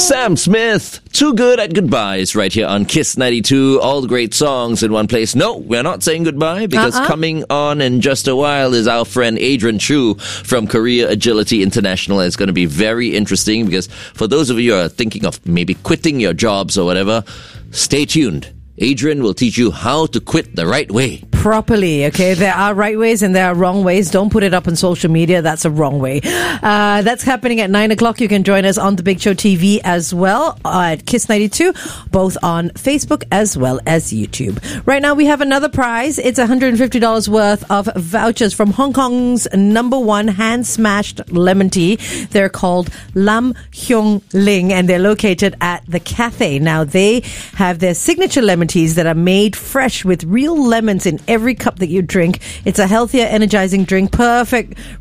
Sam Smith, Too Good at Goodbyes, right here on Kiss 92. All the great songs in one place. No, we're not saying goodbye because coming on in just a while is our friend Adrian Chu from Korea Agility International. It's going to be very interesting because for those of you who are thinking of maybe quitting your jobs or whatever, stay tuned. Adrian will teach you how to quit the right way. Properly, okay? There are right ways and there are wrong ways. Don't put it up on social media. That's a wrong way. That's happening at 9 o'clock. You can join us on The Big Show TV as well at Kiss 92, both on Facebook as well as YouTube. Right now, we have another prize. It's $150 worth of vouchers from Hong Kong's #1 hand-smashed lemon tea. They're called Lam Hyung Ling, and they're located at the Cathay. Now, they have their signature lemon teas that are made fresh with real lemons in every cup that you drink. It's a healthier, energizing drink, perfect